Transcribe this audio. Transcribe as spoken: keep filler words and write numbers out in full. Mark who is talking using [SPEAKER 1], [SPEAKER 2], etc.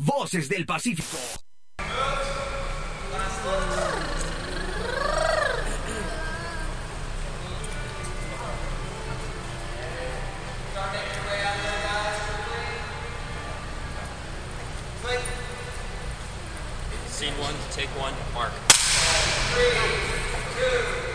[SPEAKER 1] Voces del Pacífico.
[SPEAKER 2] Scene one, take one, mark. Three, two,